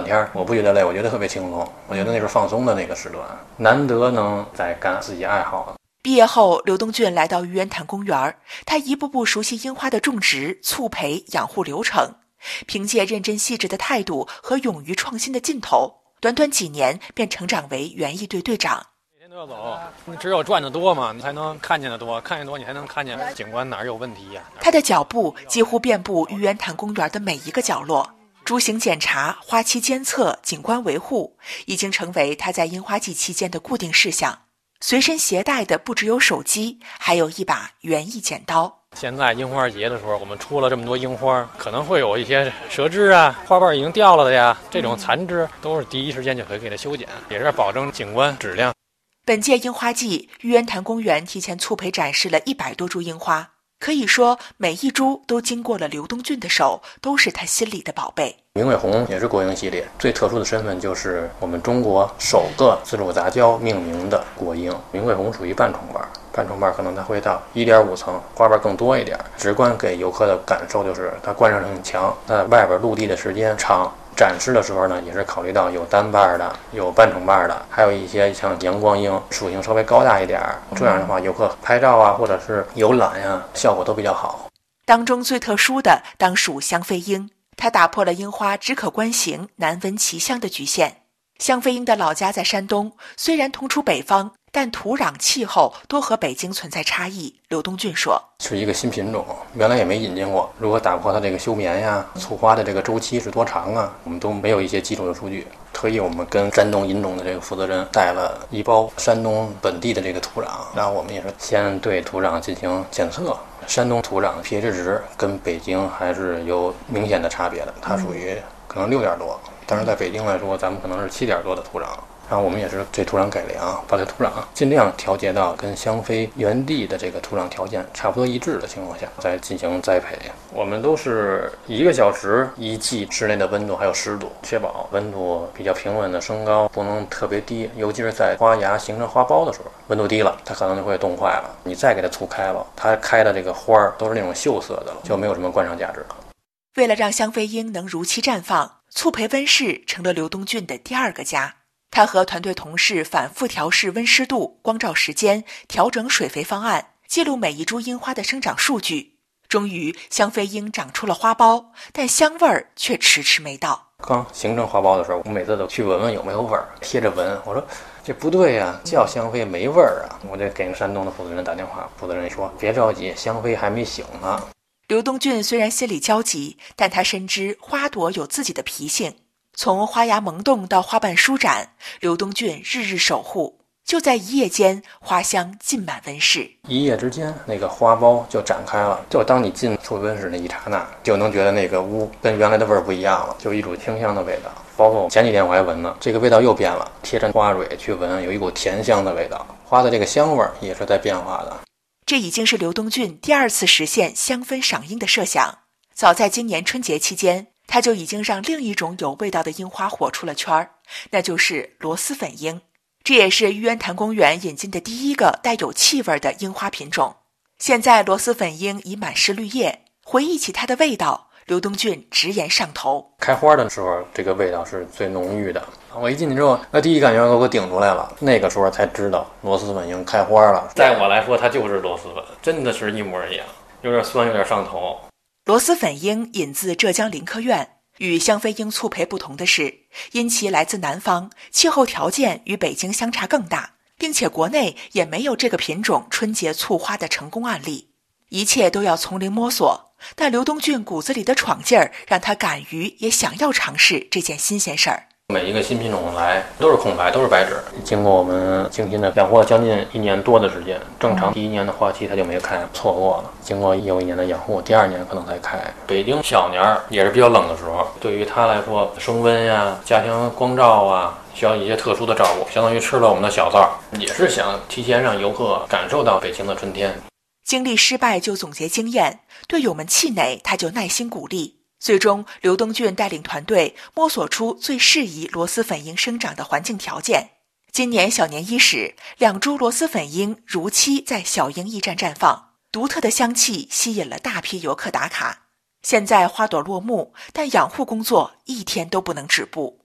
天，我不觉得累，我觉得特别轻松，我觉得那是放松的那个时段，难得能在干自己爱好。 毕业后，刘东俊来到玉渊潭公园，他一步步熟悉樱花的种植、促培、养护流程，凭借认真细致的态度和勇于创新的劲头，短短几年便成长为园艺队队长。 每天都要走，你只有转得多嘛，你才能看见得多，看见多你才能看见景观哪儿有问题呀。 他的脚步几乎遍布玉渊潭公园的每一个角落，株型检查、花期监测、景观维护已经成为他在樱花季期间的固定事项。随身携带的不只有手机，还有一把园艺剪刀。 现在樱花节的时候，我们出了这么多樱花，可能会有一些折枝啊、花瓣已经掉了的呀，这种残枝都是第一时间就可以给它修剪，也是保证景观质量。 本届樱花季，玉渊潭公园提前促培展示了100多株樱花，可以说每一株都经过了刘东俊的手，都是他心里的宝贝。 明尾红也是国樱系列，最特殊的身份就是我们中国首个自主杂交命名的国樱。明尾红属于半重瓣，半重瓣可能它会到1.5层，花瓣更多一点，直观给游客的感受就是它观赏性很强，它外边陆地的时间长。展示的时候呢，也是考虑到有单瓣的，有半重瓣的，还有一些像阳光樱，属性稍微高大一点，这样的话游客拍照啊，或者是游览呀，效果都比较好。 当中最特殊的当属香妃樱，它打破了樱花只可观形难闻其香的局限。香妃樱的老家在山东，虽然同处北方，但土壤气候都和北京存在差异。刘东俊说， 是一个新品种，原来也没引进过，如何打破它这个休眠呀、促花的这个周期是多长啊，我们都没有一些基础的数据。特意我们跟山东引种的这个负责人带了一包山东本地的这个土壤，然后我们也是先对土壤进行检测。山东土壤 pH 值跟北京还是有明显的差别的，它属于可能6点多，但是在北京来说，咱们可能是7点多的土壤。然后我们也是对土壤改良，把这土壤尽量调节到跟香妃原地的这个土壤条件差不多一致的情况下，再进行栽培。我们都是1个小时一季室内的温度还有湿度，确保温度比较平稳的升高，不能特别低，尤其是在花芽形成花苞的时候，温度低了，它可能就会冻坏了。你再给它促开了，它开的这个花儿都是那种锈色的了，就没有什么观赏价值了。 为了让香妃樱能如期绽放，促培温室成了刘东俊的第2个家。他和团队同事反复调试温湿度、光照时间，调整水肥方案，记录每一株樱花的生长数据。终于，香妃樱长出了花苞，但香味儿却迟迟没到。 刚形成花苞的时候，我每次都去闻闻有没有味儿，贴着闻。我说这不对呀，叫香妃没味儿啊！我就给山东的负责人打电话，负责人说别着急，香妃还没醒呢。 刘东俊虽然心里焦急，但他深知花朵有自己的脾性。从花芽萌动到花瓣舒展，刘东俊日日守护。就在一夜间，花香浸满温室。 一夜之间，那个花苞就展开了。就当你进促温室那一刹那，就能觉得那个屋跟原来的味儿不一样了，就一股清香的味道。包括前几天我还闻呢，这个味道又变了。贴着花蕊去闻，有一股甜香的味道。花的这个香味儿也是在变化的。 这已经是刘东俊第2次实现香氛赏樱的设想。早在今年春节期间，他就已经让另一种有味道的樱花火出了圈儿，那就是螺蛳粉樱。这也是玉渊潭公园引进的第1个带有气味的樱花品种。现在螺蛳粉樱已满是绿叶，回忆起它的味道，刘东俊直言上头。 开花的时候，这个味道是最浓郁的。我一进去之后，那第一感觉给我顶出来了，那个时候才知道螺蛳粉樱开花了。在我来说，它就是螺蛳粉，真的是一模一样，有点酸，有点上头。 螺蛳粉樱引自浙江林科院，与香妃樱促培不同的是，因其来自南方，气候条件与北京相差更大，并且国内也没有这个品种春节促花的成功案例。一切都要从零摸索，但刘东俊骨子里的闯劲儿，让他敢于也想要尝试这件新鲜事儿。 每一个新品种来都是空白，都是白纸。经过我们精心的养活将近1年多的时间，正常第1年的花期它就没开，错过了。经过又1年的养护，第2年可能才开。北京小年儿也是比较冷的时候，对于它来说，升温呀、加强光照啊，需要一些特殊的照顾，相当于吃了我们的小灶，也是想提前让游客感受到北京的春天。 经历失败就总结经验，队友们气馁，他就耐心鼓励。最终，刘东俊带领团队摸索出最适宜螺蛳粉樱生长的环境条件。今年小年伊始，2株螺蛳粉樱如期在小樱驿站绽放，独特的香气吸引了大批游客打卡。现在花朵落幕，但养护工作一天都不能止步。